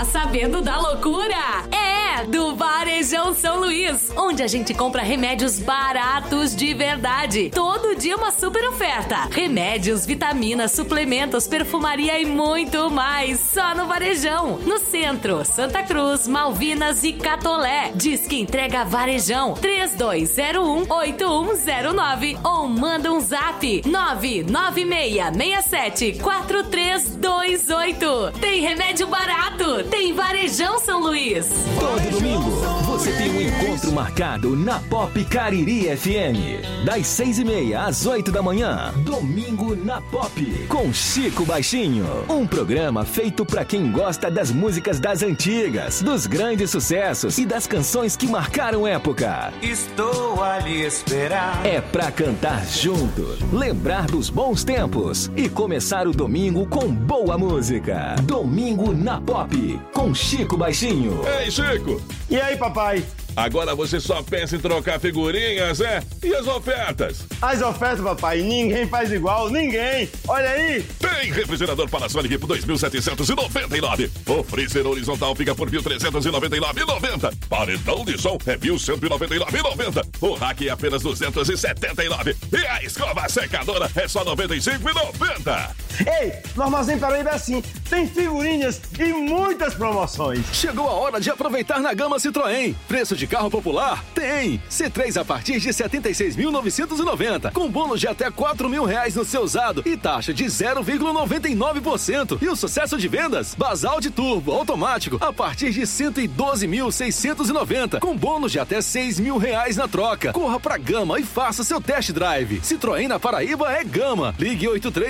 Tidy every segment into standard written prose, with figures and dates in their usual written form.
Tá sabendo da loucura? É, do Varejão São Luís, onde a gente compra remédios baratos de verdade. Todo dia uma super oferta. Remédios, vitaminas, suplementos, perfumaria e muito mais. Só no Varejão. No centro, Santa Cruz, Malvinas e Catolé. Diz que entrega Varejão 3201-8109 ou manda um zap 996674328. Tem remédio barato, tem Varejão São Luís. Todo domingo você tem um encontro marcado na Pop Cariri FM. Das 6h30 às 8 da manhã. Domingo na Pop. Com Chico Baixinho. Um programa feito pra quem gosta das músicas das antigas, dos grandes sucessos e das canções que marcaram época. Estou a lhe esperar. É pra cantar junto, lembrar dos bons tempos e começar o domingo com boa música. Domingo na Pop, com Chico Baixinho. Ei, Chico! E aí, papai? Agora você só pensa em trocar figurinhas, é? E as ofertas? As ofertas, papai, ninguém faz igual, ninguém. Olha aí. Tem refrigerador Panasonic por 2.799. O freezer horizontal fica por 1.399,90. Paredão de som é 1.199,90. O rack é apenas 279. E a escova secadora é só 95,90. Ei, no Armazém Paraíba é assim. Tem figurinhas e muitas promoções. Chegou a hora de aproveitar na gama Citroën. Preço de carro popular? Tem! C3 a partir de 76.990, com bônus de até R$4.000 no seu usado e taxa de 0,99%. E o sucesso de vendas? Basalt Turbo automático a partir de 112.690, com bônus de até R$6.000 na troca. Corra pra Gama e faça seu test drive. Citroën na Paraíba é Gama. Ligue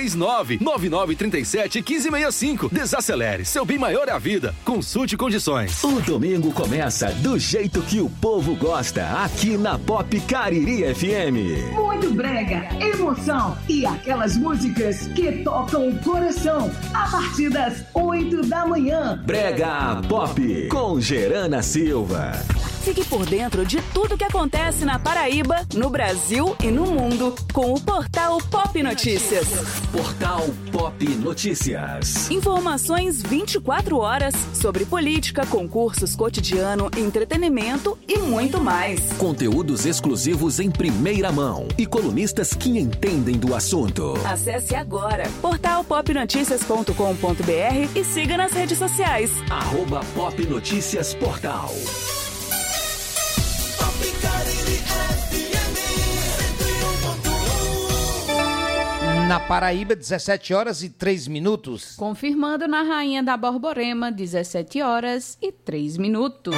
839-9937-1565. Desacelere, seu bem maior é a vida. Consulte condições. O domingo começa do jeito que o povo gosta, aqui na Pop Cariri FM. Muito brega, emoção e aquelas músicas que tocam o coração a partir das 8 da manhã. Brega Pop, com Gerana Silva. Fique por dentro de tudo que acontece na Paraíba, no Brasil e no mundo com o Portal Pop Notícias. Portal Pop Notícias. Informações 24 horas sobre política, concursos, cotidiano, entretenimento e muito mais. Conteúdos exclusivos em primeira mão e colunistas que entendem do assunto. Acesse agora portalpopnoticias.com.br e siga nas redes sociais. @Pop Notícias Portal. Na Paraíba, 17 horas e 3 minutos. Confirmando na Rainha da Borborema, 17 horas e 3 minutos.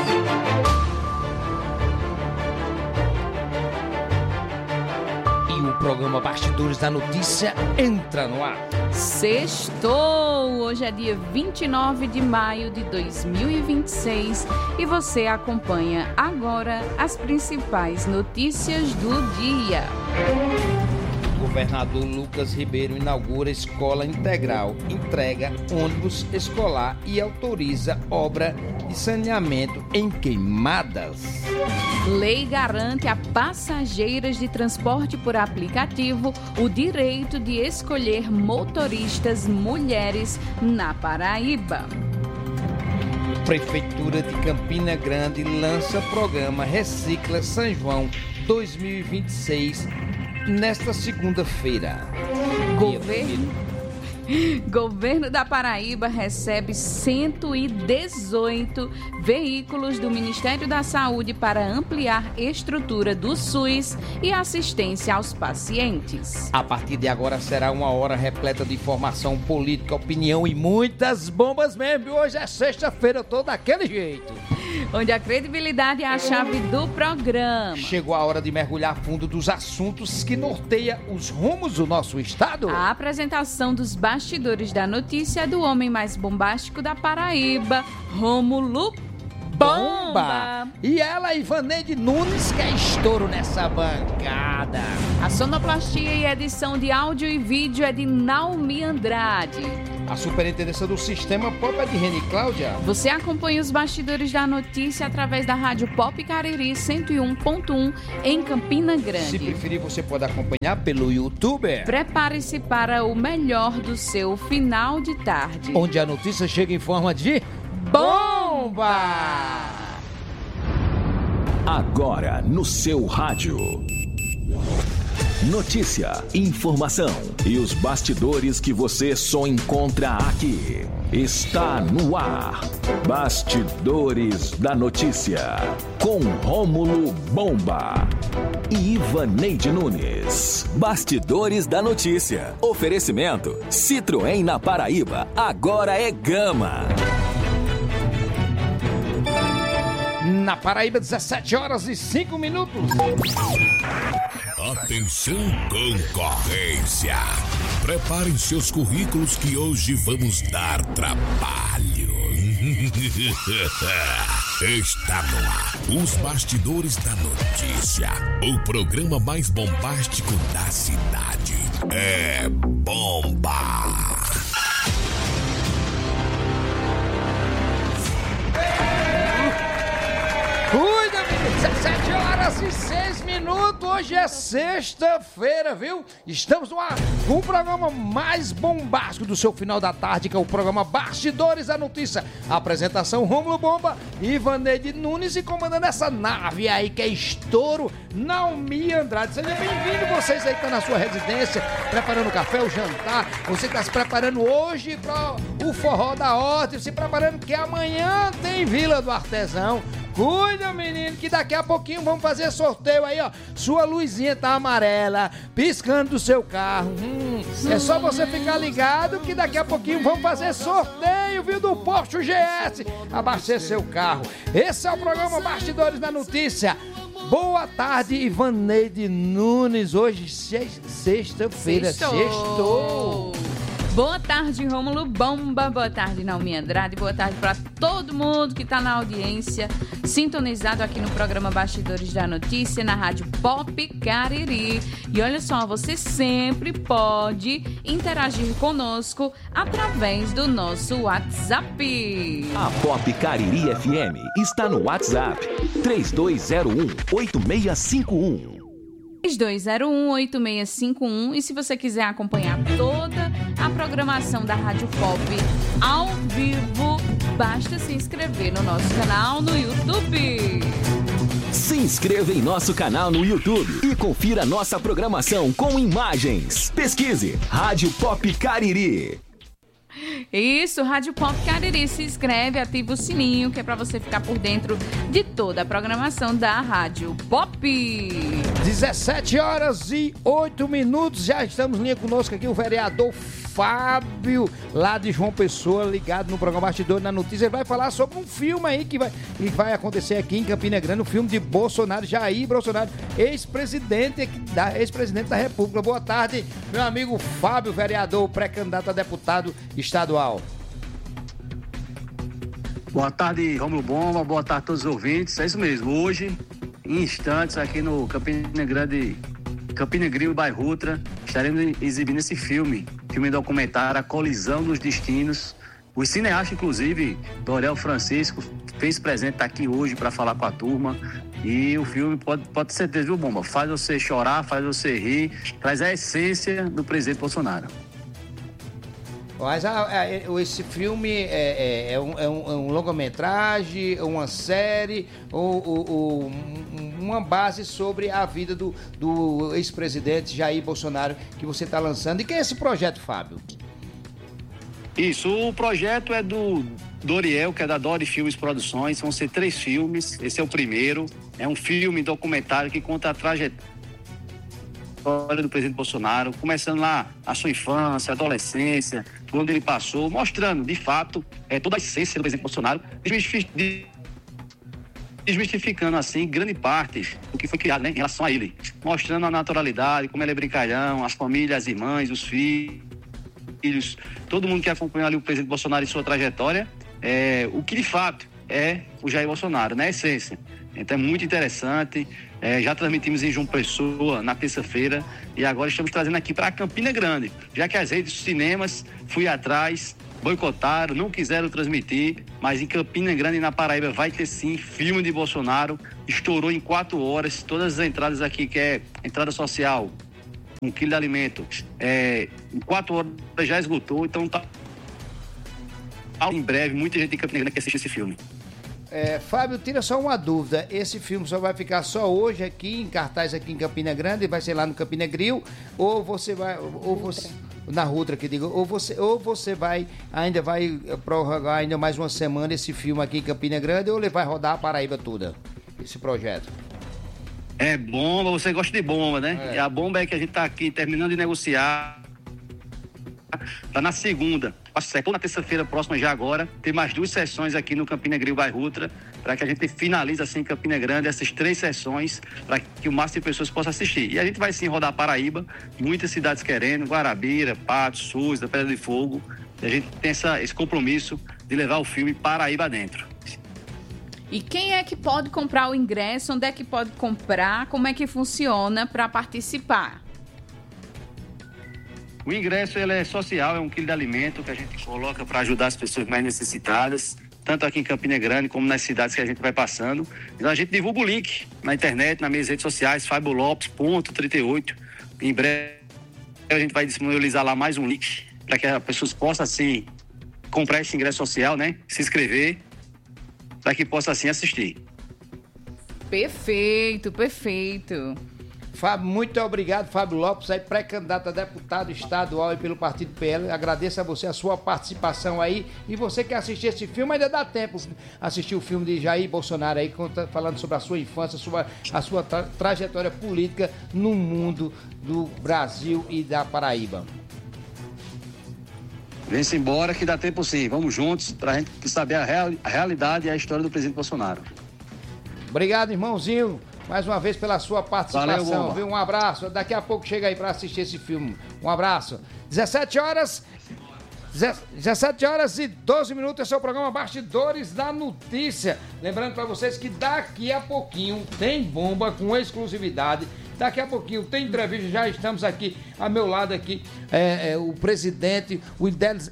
E o programa Bastidores da Notícia entra no ar. Sextou! Hoje é dia 29 de maio de 2026 e você acompanha agora as principais notícias do dia. O governador Lucas Ribeiro inaugura escola integral, entrega ônibus escolar e autoriza obra de saneamento em Queimadas. Lei garante a passageiras de transporte por aplicativo o direito de escolher motoristas mulheres na Paraíba. Prefeitura de Campina Grande lança programa Recicla São João 2026 nesta segunda-feira. Governo da Paraíba recebe 118 veículos do Ministério da Saúde para ampliar estrutura do SUS e assistência aos pacientes. A partir de agora será uma hora repleta de informação política, opinião e muitas bombas mesmo. Hoje é sexta-feira, eu tô daquele jeito. Onde a credibilidade é a chave do programa. Chegou a hora de mergulhar fundo dos assuntos que norteia os rumos do nosso estado. A apresentação dos bastidores da notícia do homem mais bombástico da Paraíba, Rômulo Bomba. E ela, Ivaneide Nunes, que é estouro nessa bancada. A sonoplastia e edição de áudio e vídeo é de Naomi Andrade. A superintendência do Sistema Pop é de Reni Cláudia. Você acompanha os bastidores da notícia através da Rádio Pop Cariri 101.1 em Campina Grande. Se preferir, você pode acompanhar pelo YouTube. Prepare-se para o melhor do seu final de tarde. Onde a notícia chega em forma de bomba! Agora no seu rádio. Notícia, informação e os bastidores que você só encontra aqui. Está no ar. Bastidores da Notícia. Com Rômulo Bomba e Ivaneide Nunes. Bastidores da Notícia. Oferecimento: Citroën na Paraíba. Agora é Gama. Na Paraíba, 17h05. Atenção, concorrência. Preparem seus currículos que hoje vamos dar trabalho. Está no ar os Bastidores da Notícia. O programa mais bombástico da cidade. É bomba. Cuida, menino. 17h06. Hoje é sexta-feira, viu? Estamos no ar com o programa mais bombástico do seu final da tarde, que é o programa Bastidores da Notícia. Apresentação: Rômulo Bomba, Ivaneide Nunes, e comandando essa nave aí que é estouro, Naomi Andrade. Seja bem-vindo, vocês aí que estão na sua residência, preparando o café, o jantar. Você está se preparando hoje para o forró da horta, se preparando que amanhã tem Vila do Artesão. Cuida, menino, que daqui a pouquinho vamos fazer sorteio aí, ó. Sua luzinha tá amarela, piscando do seu carro. É só você ficar ligado que daqui a pouquinho vamos fazer sorteio, viu, do Porsche GS. Abastecer seu carro. Esse é o programa Bastidores da Notícia. Boa tarde, Ivaneide Nunes. Hoje, sexta-feira. Sextou. Boa tarde, Rômulo Bomba. Boa tarde, Naomi Andrade. Boa tarde para todo mundo que está na audiência, sintonizado aqui no programa Bastidores da Notícia, na Rádio Pop Cariri. E olha só, você sempre pode interagir conosco através do nosso WhatsApp. A Pop Cariri FM está no WhatsApp 3201-8651. 3201-8651. E se você quiser acompanhar toda a programação da Rádio Pop ao vivo, basta se inscrever no nosso canal no YouTube. Se inscreva em nosso canal no YouTube e confira nossa programação com imagens. Pesquise Rádio Pop Cariri. Isso, Rádio Pop Cariri. Se inscreve, ativa o sininho, que é para você ficar por dentro de toda a programação da Rádio Pop. 17h08. Já estamos em linha conosco aqui o vereador Fábio, lá de João Pessoa, ligado no programa Bastidores da Notícia. Ele vai falar sobre um filme aí que vai acontecer aqui em Campina Grande, um filme de Bolsonaro, Jair Bolsonaro, ex-presidente da República. Boa tarde, meu amigo Fábio, vereador, pré-candidato a deputado estadual. Boa tarde, Rômulo Bomba, boa tarde a todos os ouvintes. É isso mesmo, hoje, em instantes, aqui no Campina Grande, Campina Grande, bairro Ultra, estaremos exibindo esse filme documentário, A Colisão dos Destinos. O cineasta, inclusive, Dorel Francisco, fez presente, tá aqui hoje para falar com a turma. E o filme pode ter certeza, viu, Bomba? Faz você chorar, faz você rir, traz a essência do presidente Bolsonaro. Mas esse filme é um longa-metragem, uma série ou uma base sobre a vida do ex-presidente Jair Bolsonaro que você está lançando. E que é esse projeto, Fábio? Isso, o projeto é do Doriel, que é da Dori Filmes Produções. Vão ser 3 filmes, esse é o primeiro. É um filme documentário que conta a trajetória do presidente Bolsonaro, começando lá a sua infância, adolescência, quando ele passou, mostrando, de fato, toda a essência do presidente Bolsonaro, desmistificando, assim, grande parte do que foi criado, né, em relação a ele, mostrando a naturalidade, como ele é brincalhão, as famílias, as irmãs, os filhos, todo mundo que acompanhou ali o presidente Bolsonaro e sua trajetória, o que de fato é o Jair Bolsonaro, na essência. Então é muito interessante. Já transmitimos em João Pessoa na terça-feira e agora estamos trazendo aqui para Campina Grande, já que as redes dos cinemas fui atrás, boicotaram, não quiseram transmitir, mas em Campina Grande, na Paraíba, vai ter sim filme de Bolsonaro. Estourou em 4 horas, todas as entradas aqui, que é entrada social, 1 quilo de alimento, em 4 horas já esgotou, então tá em breve muita gente em Campina Grande que assiste esse filme. Fábio, tira só uma dúvida. Esse filme só vai ficar só hoje aqui, em cartaz aqui em Campina Grande, vai ser lá no Campina Grill, ou você vai... na Rutra, que digo, ou você ainda vai prorrogar ainda mais uma semana esse filme aqui em Campina Grande, ou ele vai rodar a Paraíba toda, esse projeto? É bomba, você gosta de bomba, né? E a bomba é que a gente tá aqui terminando de negociar. Tá na segunda, ou na terça-feira próxima já agora, tem mais 2 sessões aqui no Campina Grill by Rutra, para que a gente finalize assim em Campina Grande essas 3 sessões, para que o máximo de pessoas possam assistir. E a gente vai sim rodar Paraíba, muitas cidades querendo, Guarabira, Patos, Sousa, Pedra de Fogo, e a gente tem esse compromisso de levar o filme Paraíba dentro. E quem é que pode comprar o ingresso? Onde é que pode comprar? Como é que funciona para participar? O ingresso ele é social, é 1 quilo de alimento que a gente coloca para ajudar as pessoas mais necessitadas, tanto aqui em Campina Grande como nas cidades que a gente vai passando. Então a gente divulga o link na internet, nas minhas redes sociais, FabioLopes.38. Em breve a gente vai disponibilizar lá mais um link para que as pessoas possam assim comprar esse ingresso social, né? Se inscrever, para que possa assim assistir. Perfeito, perfeito. Fábio, muito obrigado, Fábio Lopes, aí pré-candidato a deputado estadual aí pelo Partido PL. Agradeço a você a sua participação aí. E você que assistir esse filme, ainda dá tempo assistir o filme de Jair Bolsonaro aí, falando sobre a sua infância, a sua trajetória política no mundo do Brasil e da Paraíba. Vem-se embora que dá tempo sim. Vamos juntos para a gente saber a realidade e a história do presidente Bolsonaro. Obrigado, irmãozinho. Mais uma vez pela sua participação, valeu, viu? Um abraço. Daqui a pouco chega aí para assistir esse filme. Um abraço. 17 horas e 12 minutos, esse é o programa Bastidores da Notícia. Lembrando para vocês que daqui a pouquinho tem bomba com exclusividade. Daqui a pouquinho tem entrevista, já estamos aqui, ao meu lado aqui, o presidente, o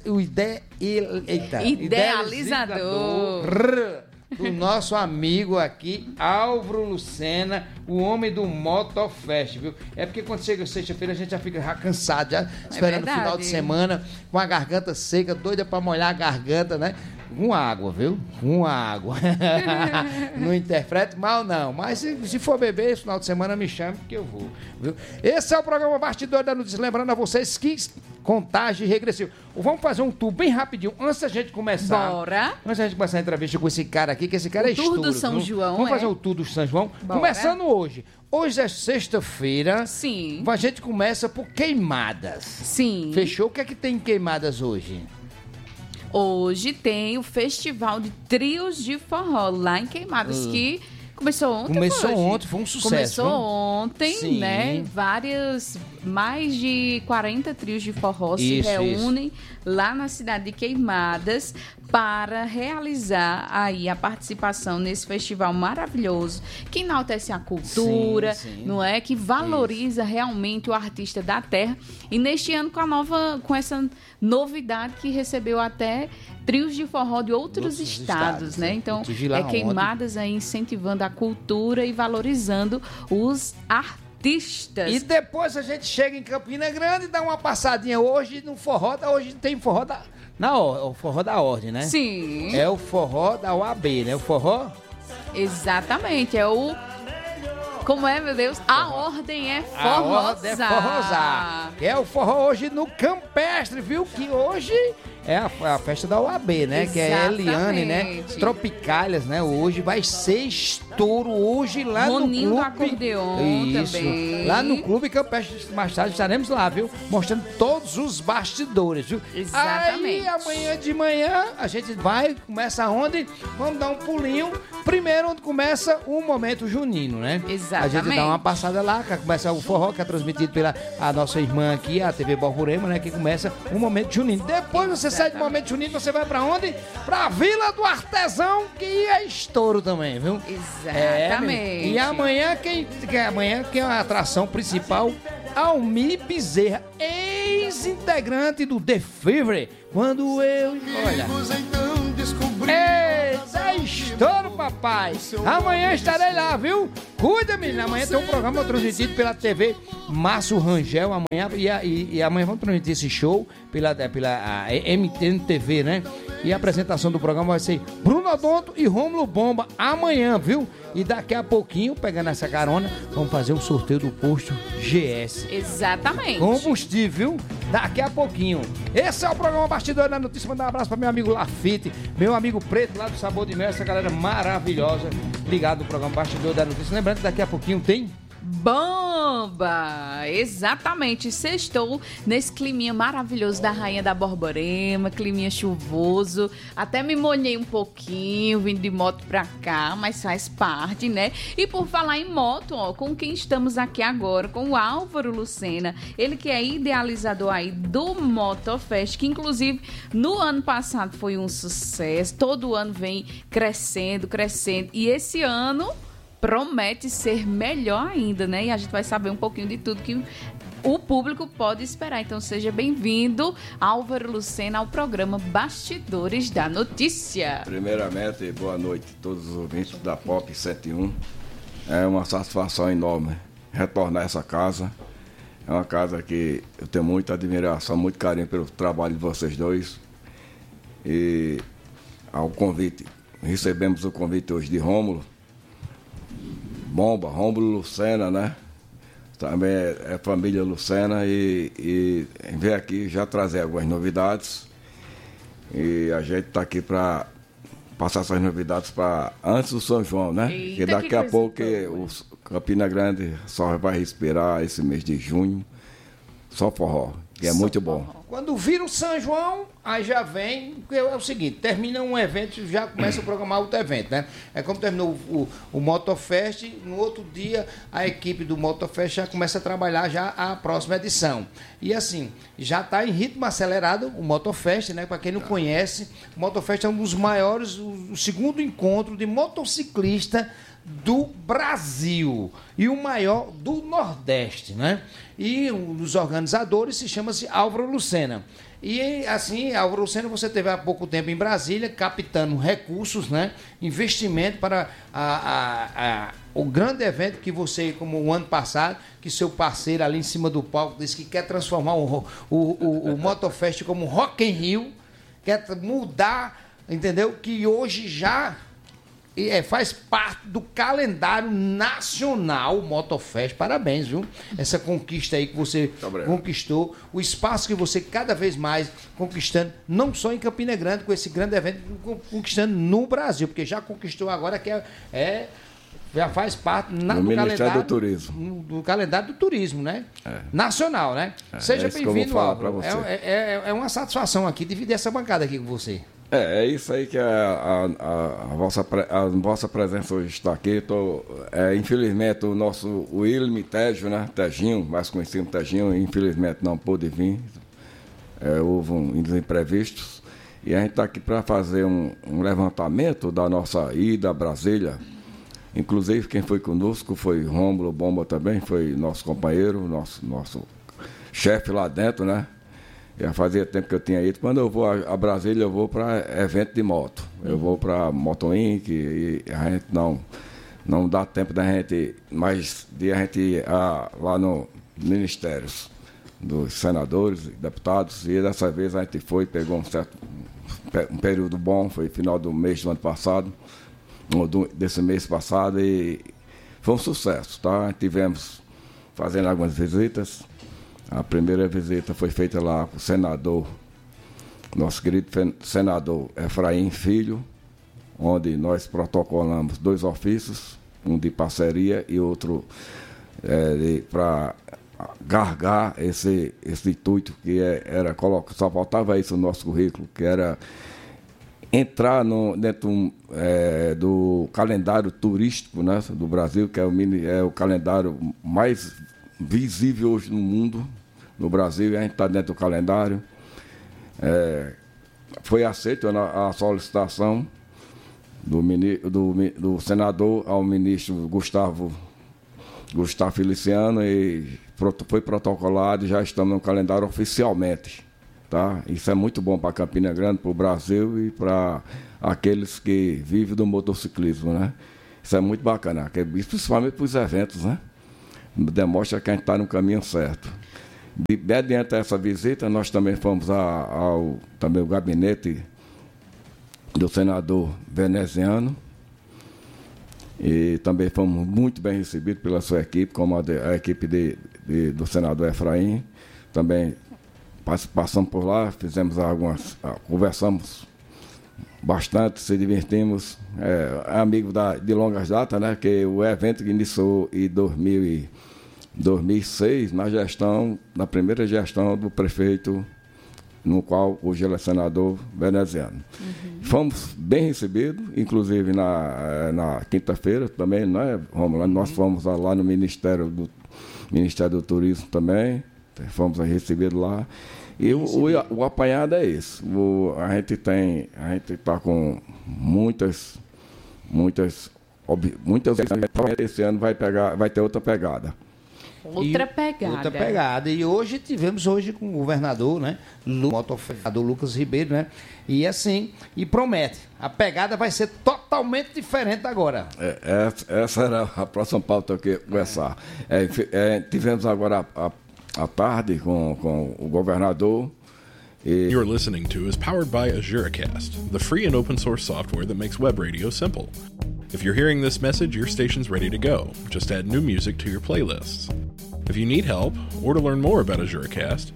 idealizador do nosso amigo aqui, Álvaro Lucena, o homem do Motofest, viu? É porque quando chega sexta-feira a gente já fica cansado, já esperando o final de semana, com a garganta seca, doida pra molhar a garganta, né? Com água, viu? Com água. Não interprete mal, não. Mas se for beber esse final de semana, me chame que eu vou, viu? Esse é o programa Bastidor da Notícia. Lembrando a vocês que contagem regressiva. Vamos fazer um tour bem rapidinho, antes da gente começar. Bora. Antes da gente começar a entrevista com esse cara aqui, que esse cara é estouro. O tour do São João, Vamos fazer o tour do São João. Bora. Começando hoje. Hoje é sexta-feira. Sim. A gente começa por queimadas. Sim. Fechou? O que é que tem em queimadas hoje? Hoje tem o Festival de Trios de Forró lá em Queimadas, que começou ontem. Foi um sucesso. Começou ontem, Sim. né? Mais de 40 trios de forró se reúnem lá na cidade de Queimadas para realizar aí a participação nesse festival maravilhoso que enaltece a cultura, não é? Que valoriza realmente o artista da terra. E neste ano com essa novidade que recebeu até trios de forró de outros estados, né? Então, Queimadas aí incentivando a cultura e valorizando os artistas. E depois a gente chega em Campina Grande e dá uma passadinha hoje no forró. Hoje tem forró o forró da ordem, né? Sim. É o forró da OAB, né? O forró? Exatamente, é o... Como é, meu Deus? A ordem é forrosar. A ordem é forrosar. É o forró hoje no Campestre, viu? Que hoje é a festa da OAB, né? Exatamente. Que é a Eliane, né? Tropicálias, né? Hoje vai ser estouro hoje lá Roninho no clube. do acordeon também. Lá no Clube Campestre, mais tarde estaremos lá, viu? Mostrando todos os bastidores, viu? Exatamente. Aí amanhã de manhã a gente começa onde? Vamos dar um pulinho. Primeiro onde começa o momento junino, né? Exatamente. A gente dá uma passada lá, que começa o forró, que é transmitido pela a nossa irmã aqui, a TV Borborema, né? Que começa o momento junino. Depois você sai do momento junino, você vai pra onde? Pra Vila do Artesão, que é estouro também, viu? Exatamente. E amanhã, quem é a atração principal? Almir Bezerra, ex-integrante do The Fever. Quando eu... Olha... Eita, estouro, papai! Amanhã estarei lá, viu? Cuida, menina. Amanhã tem um programa transmitido pela TV Márcio Rangel. Amanhã, e amanhã vamos transmitir esse show pela MTN TV, né? E a apresentação do programa vai ser Bruno Odonto e Rômulo Bomba amanhã, viu? E daqui a pouquinho, pegando essa carona, vamos fazer um sorteio do posto GS. Exatamente. Combustível, daqui a pouquinho. Esse é o programa Bastidores da Notícia. Mandar um abraço para meu amigo Lafite, meu amigo Preto lá do Sabor de Mel, essa galera maravilhosa ligado no programa Bastidores da Notícia. Lembrando que daqui a pouquinho tem... Bomba! Exatamente, sextou nesse climinha maravilhoso da Rainha da Borborema, climinha chuvoso, até me molhei um pouquinho vindo de moto pra cá, mas faz parte, né? E por falar em moto, ó, com quem estamos aqui agora, com o Álvaro Lucena, ele que é idealizador aí do Motofest, que inclusive no ano passado foi um sucesso, todo ano vem crescendo, e esse ano promete ser melhor ainda, né? E a gente vai saber um pouquinho de tudo que o público pode esperar. Então seja bem-vindo, Álvaro Lucena, ao programa Bastidores da Notícia. Primeiramente, boa noite a todos os ouvintes da Pop 101. É uma satisfação enorme retornar a essa casa. É uma casa que eu tenho muita admiração, muito carinho pelo trabalho de vocês dois. E ao convite, recebemos o convite hoje de Rômulo Bomba, Rômulo Lucena, né? Também é família Lucena e vem aqui já trazer algumas novidades. E a gente está aqui para passar essas novidades para antes do São João, né? Eita, que daqui a pouco o Campina Grande só vai respirar esse mês de junho. Só forró, que é muito bom. Quando vira o São João, aí já vem, porque é o seguinte, termina um evento, já começa a programar outro evento, né? É como terminou o Motofest, no outro dia a equipe do Motofest já começa a trabalhar já a próxima edição. E assim, já está em ritmo acelerado o Motofest, né? Para quem não conhece, o Motofest é um dos maiores, o segundo encontro de motociclista do Brasil e o maior do Nordeste, né? E um dos organizadores se Álvaro Lucena. E assim, Álvaro Lucena, você teve há pouco tempo em Brasília, captando recursos, né? Investimento para o grande evento que você, como o ano passado, que seu parceiro ali em cima do palco disse que quer transformar o Motofest como Rock in Rio, quer mudar, entendeu? Que hoje já faz parte do calendário nacional Motofest. Parabéns, viu? Essa conquista aí que você conquistou, o espaço que você cada vez mais conquistando, não só em Campina Grande, com esse grande evento, conquistando no Brasil, porque já conquistou agora que já faz parte do Ministério do Turismo. Do calendário do turismo, né? Nacional, né? Seja bem-vindo, Álvaro. É uma satisfação aqui dividir essa bancada aqui com você. É isso aí que a vossa presença hoje está aqui. Infelizmente o nosso William Tejo, né? Tejinho, mais conhecido Tejinho, infelizmente não pôde vir. Houve uns imprevistos. E a gente está aqui para fazer um levantamento da nossa ida a Brasília. Inclusive quem foi conosco foi Rômulo Bomba também, foi nosso companheiro, nosso chefe lá dentro, né? Já fazia tempo que eu tinha ido. Quando eu vou a Brasília, eu vou para evento de moto. Eu vou para Moto Inc. E a gente não dá tempo da gente, mais de a gente ir lá no Ministérios dos Senadores e Deputados. E dessa vez a gente foi, pegou um período bom, foi final do mês do ano passado, desse mês passado, e foi um sucesso, tá? Tivemos fazendo algumas visitas. A primeira visita foi feita lá com o senador, nosso querido senador Efraim Filho, onde nós protocolamos 2 ofícios, um de parceria e outro para gargar esse intuito que era colocar, só faltava isso no nosso currículo, que era entrar dentro do calendário turístico, né, do Brasil, que é o calendário mais visível hoje no mundo, no Brasil, e a gente está dentro do calendário. Foi aceita a solicitação do senador ao ministro Gustavo Feliciano e foi protocolado e já estamos no calendário oficialmente. Tá? Isso é muito bom para Campina Grande, para o Brasil e para aqueles que vivem do motociclismo, né? Isso é muito bacana, principalmente para os eventos, né? Demonstra que a gente está no caminho certo. Mediante essa visita, nós também fomos também o gabinete do senador veneziano. E também fomos muito bem recebidos pela sua equipe, como a equipe do senador Efraim. Também passamos por lá, conversamos bastante, se divertimos. Amigo de longas datas, né? Que o evento que iniciou em 2006, na primeira gestão do prefeito, no qual hoje ele é senador veneziano. Fomos bem recebidos, inclusive na quinta-feira também, né? Nós fomos lá no Ministério do Turismo também, fomos recebidos lá. E o apanhado é esse. A gente está com muitas esse ano vai ter outra pegada. Outra pegada. E hoje tivemos com o governador, né? Motofador Lucas Ribeiro, né? E assim, promete. A pegada vai ser totalmente diferente agora. Essa era a próxima pauta que eu ia conversar. Tivemos agora à tarde com o governador. You're listening to is powered by AzureCast, the free and open source software that makes web radio simple. If you're hearing this message, your station's ready to go. Just add new music to your playlists. If you need help or to learn more about AzureCast,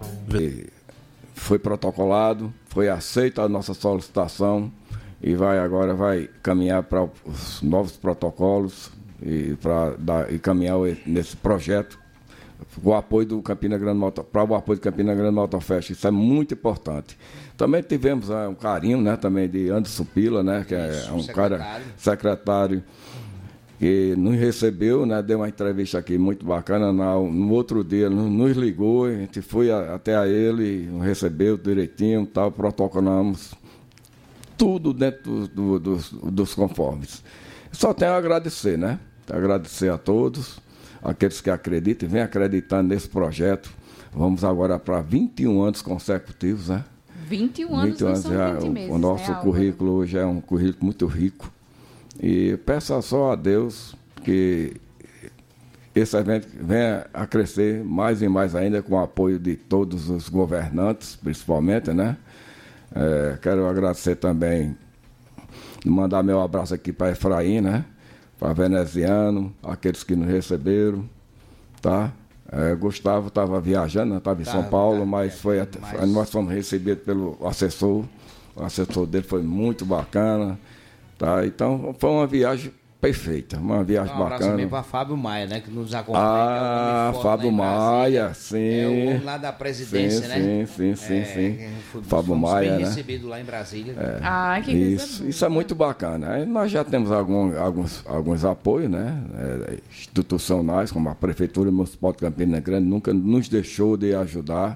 foi protocolado, foi aceita a nossa solicitação e agora vai caminhar para os novos protocolos e caminhar nesse projeto com o apoio do Campina Grande Motofest. Isso é muito importante. Também tivemos um carinho, né, também de Anderson Pila, né, que é secretário, que nos recebeu, né, deu uma entrevista aqui muito bacana. No outro dia nos ligou, a gente foi até a ele, nos recebeu direitinho, tal, protocolamos tudo dentro dos conformes. Só tenho a agradecer, né? Agradecer a todos, aqueles que acreditam, vêm acreditando nesse projeto. Vamos agora para 21 anos consecutivos, né? 21 anos não são 20 meses, o nosso currículo hoje é um currículo muito rico. E peço só a Deus que esse evento venha a crescer mais e mais ainda com o apoio de todos os governantes, principalmente, né? Quero agradecer também, mandar meu abraço aqui para Efraim, né? Para Veneziano, aqueles que nos receberam, tá? Gustavo estava viajando, estava em São Paulo, mas nós fomos recebidos pelo assessor. O assessor dele foi muito bacana, tá? Então foi uma viagem perfeita, uma viagem bacana. Um abraço também para Fábio Maia, né, que nos acompanha. Fábio Maia, sim. É o homem lá da presidência, né? Sim. Fábio Maia, bem né? recebido lá em Brasília. Que isso é muito bacana. Aí nós já temos alguns apoios, né, institucionais, como a Prefeitura Municipal de Campina Grande nunca nos deixou de ajudar.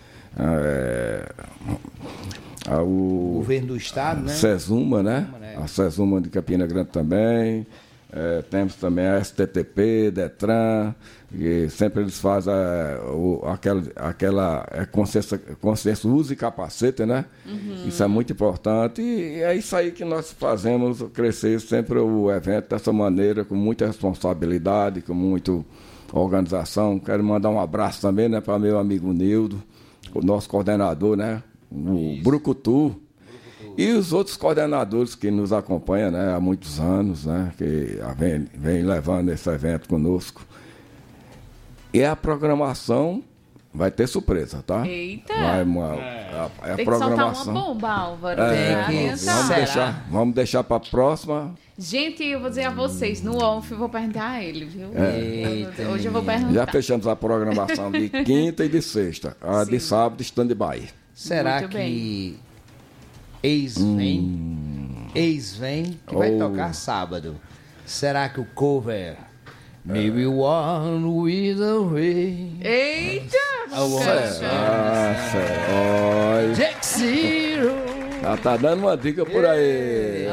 O governo do estado, né? Sesuma, né? A Sesuma de Campina Grande também. Temos também a STTP, Detran, que sempre eles fazem aquela consciência, use capacete, né? Isso é muito importante e é isso aí que nós fazemos crescer sempre o evento dessa maneira, com muita responsabilidade, com muita organização. Quero mandar um abraço também, né, para meu amigo Nildo, o nosso coordenador, né? O Brucutu e os outros coordenadores que nos acompanham, né, há muitos anos, né, que vem levando esse evento conosco. E a programação vai ter surpresa, tá? Eita! A tem programação. Que soltar uma bomba, Álvaro. Vamos deixar para a próxima. Gente, eu vou dizer a vocês, no off eu vou perguntar a ele, viu? Hoje eu vou perguntar. Já fechamos a programação de quinta e de sexta. A de sábado, stand-by. Será muito que bem. Ex vem que vai tocar sábado? Será que o cover Maybe One With A Way? Eita! Jack Zero! Tá dando uma dica por aí.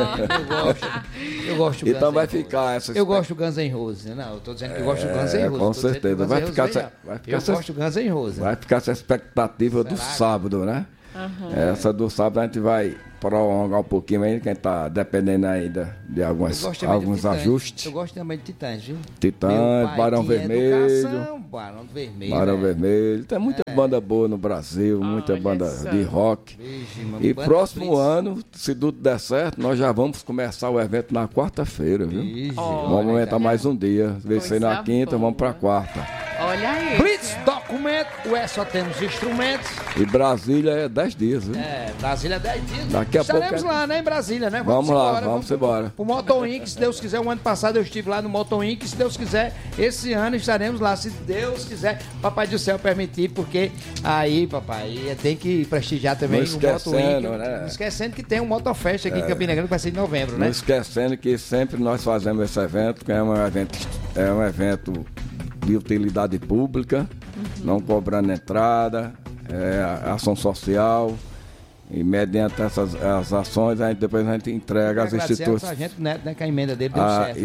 Eu gosto então vai ficar essa. Eu gosto do Guns N' Roses, né? Não, eu tô dizendo que eu gosto do Guns N' Roses. Com certeza. Vai ficar eu gosto do Guns N' Roses. Vai ficar essa expectativa do sábado, né? Essa do sábado a gente vai prolongar um pouquinho ainda, quem está dependendo ainda de alguns ajustes. Eu gosto também de Titãs, viu? Titãs, Barão Vermelho. Barão Vermelho. Barão Vermelho. Tem muita banda boa no Brasil, muita banda de rock. E próximo ano, se tudo der certo, nós já vamos começar o evento na quarta-feira, viu? Vamos aumentar mais um dia. Veio na quinta, vamos para quarta. Olha aí. Blitz Documento, só temos instrumentos. E Brasília é 10 dias, viu? Brasília é 10 dias. Daqui a pouco. Estaremos lá, né, em Brasília, né? Vamos embora. Pro Moto Inc, se Deus quiser. O ano passado eu estive lá no Moto Inc, se Deus quiser, esse ano estaremos lá, se Deus quiser, Papai do Céu permitir, porque aí, papai, tem que prestigiar também o Moto Inc. Né? Não esquecendo que tem um Motofest aqui em Campina Grande, que vai ser em novembro, né? Não esquecendo que sempre nós fazemos esse evento, que é um evento de utilidade pública, não cobrando entrada, ação social, e mediante as ações, depois a gente entrega às instituições. O sargento Neto, né, que a emenda dele deu certo.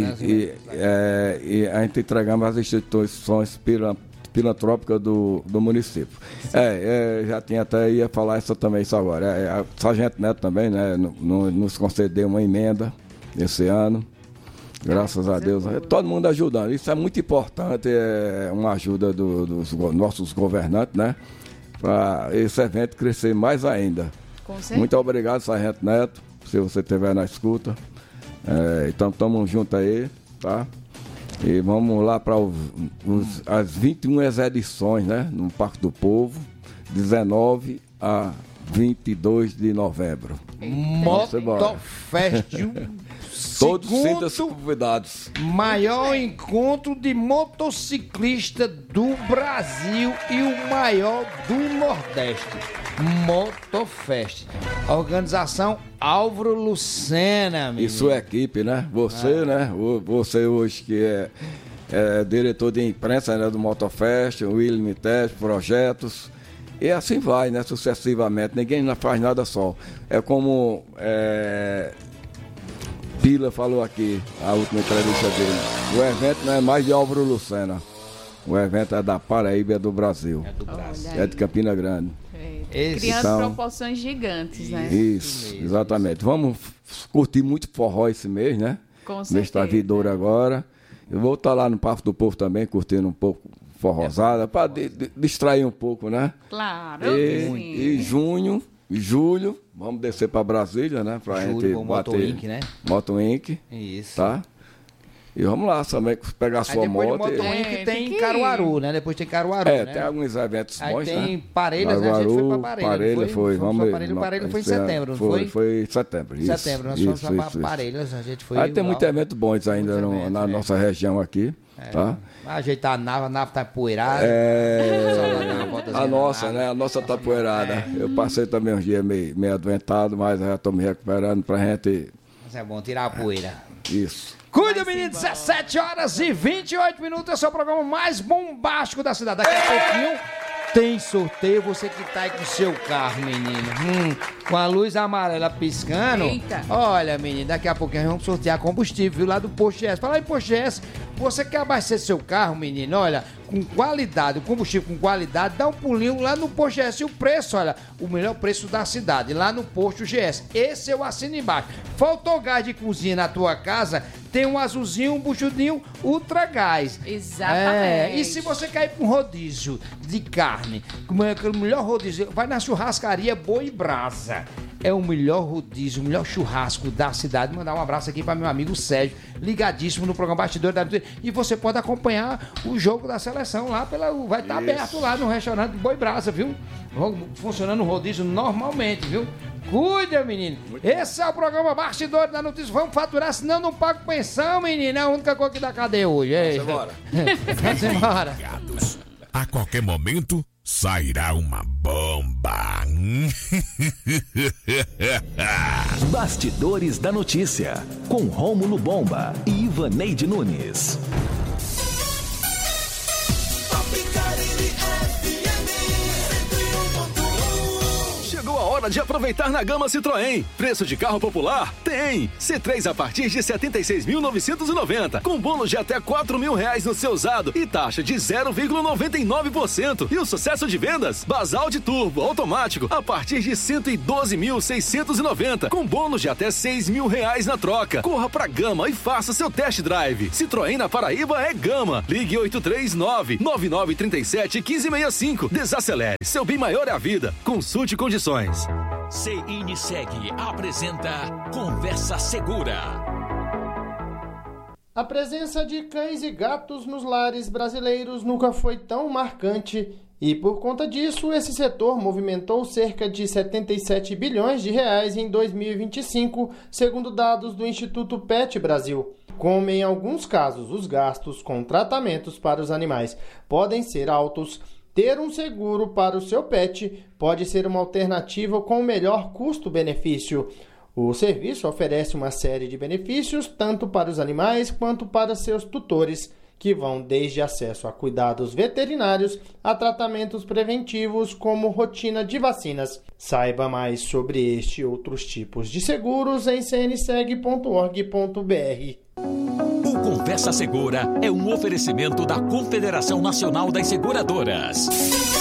E a gente entregamos às instituições filantrópicas do município. Já tinha até ia falar isso também, isso agora. O sargento Neto também, né, nos concedeu uma emenda esse ano. Graças a Deus, todo mundo ajudando. Isso é muito importante, é uma ajuda dos nossos governantes, né? Para esse evento crescer mais ainda. Muito obrigado, sargento Neto, se você estiver na escuta. Então, estamos juntos aí, tá? E vamos lá para as 21 edições, né? No Parque do Povo, 19 a 22 de novembro. Motofest. Todos sintam-se convidados. Maior encontro de motociclista do Brasil e o maior do Nordeste. Motofest. Organização Álvaro Lucena, menino. E sua equipe, né? Você, né? Você hoje que é diretor de imprensa, né, do Motofest, o William Teste, projetos. E assim vai, né? Sucessivamente. Ninguém faz nada só. É como Pila falou aqui, a última entrevista dele. O evento não é mais de Álvaro Lucena. O evento é da Paraíba, é do Brasil. É do Brasil. É de Campina Grande. Criando proporções gigantes, né? Isso, exatamente. Vamos curtir muito forró esse mês, né? Com certeza. Mês da Vidoura agora. Eu vou estar lá no Parque do Povo também, curtindo um pouco forrosada, para distrair um pouco, né? Claro. E junho e julho, vamos descer para Brasília, né? Pra gente bater Moto Inc, né? Moto Inc. Isso. Tá? E vamos lá também pegar a sua moto. Depois de Moto Inc tem Caruaru, né? Depois tem Caruaru, né? Tem alguns eventos bons, né? Aí tem Parelhas, né? A gente foi pra Parelhas. Parelhas foi em setembro, não foi? Foi em setembro, isso. Setembro, nós fomos pra Parelhas, a gente foi... Aí tem muitos eventos bons ainda na nossa região aqui, tá? Ajeitar a nave tá poeirada. A nossa, né? A nossa tá poeirada. Eu passei também uns dias meio adoentado, mas já tô me recuperando pra gente... Mas é bom tirar a poeira. Isso. Cuida, menino, 17 horas e 28 minutos. Esse é o programa mais bombástico da cidade. Daqui a pouquinho tem sorteio. Você que tá aí com o seu carro, menino. Com a luz amarela piscando. Eita. Olha, menino, daqui a pouquinho nós vamos sortear combustível, viu? Lá do Posto GS. Fala aí, Posto GS. Você quer abastecer seu carro, menino? Olha, com qualidade, o combustível com qualidade, dá um pulinho lá no Posto GS. E o preço, olha, o melhor preço da cidade, lá no Posto GS. Esse eu assino embaixo. Faltou gás de cozinha na tua casa? Tem um azulzinho, um buchudinho, Ultra Gás. Exatamente. E se você quer ir para um rodízio de carne, o melhor rodízio, vai na churrascaria Boi Brasa. É o melhor rodízio, o melhor churrasco da cidade. Mandar um abraço aqui para meu amigo Sérgio, ligadíssimo no programa Bastidores da Notícia. E você pode acompanhar o jogo da seleção lá, vai estar aberto lá no restaurante Boi Brasa, viu? Funcionando o rodízio normalmente, viu? Cuida, menino. Esse é o programa Bastidores da Notícia. Vamos faturar, senão não pago pensão, menino. É a única coisa que dá cadeia hoje. Vamos embora. Vamos embora. A qualquer momento sairá uma bomba. Bastidores da Notícia, com Rômulo Bomba e Ivaneide Nunes. Chegou a hora hora de aproveitar na gama Citroën. Preço de carro popular? Tem! C3 a partir de 76.990, com bônus de até R$4.000 no seu usado e taxa de 0,99%. E o sucesso de vendas? Basalt Turbo automático a partir de 112.690, com bônus de até R$6.000 na troca. Corra pra Gama e faça seu test drive. Citroën na Paraíba é Gama. Ligue 839-9937-1565. Desacelere. Seu bem maior é a vida. Consulte condições. CINSEG apresenta Conversa Segura. A presença de cães e gatos nos lares brasileiros nunca foi tão marcante e, por conta disso, esse setor movimentou cerca de 77 bilhões de reais em 2025, segundo dados do Instituto Pet Brasil. Como em alguns casos os gastos com tratamentos para os animais podem ser altos, ter um seguro para o seu pet pode ser uma alternativa com o melhor custo-benefício. O serviço oferece uma série de benefícios tanto para os animais quanto para seus tutores, que vão desde acesso a cuidados veterinários a tratamentos preventivos como rotina de vacinas. Saiba mais sobre este e outros tipos de seguros em cnseg.org.br. O Conversa Segura é um oferecimento da Confederação Nacional das Seguradoras.